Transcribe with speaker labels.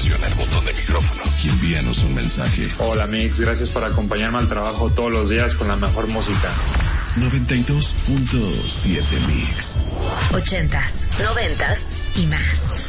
Speaker 1: presiona el botón de micrófono y envíanos un mensaje.
Speaker 2: Hola Mix, gracias por acompañarme al trabajo todos los días con la mejor música.
Speaker 1: 92.7 Mix.
Speaker 3: 80s, 90s y más.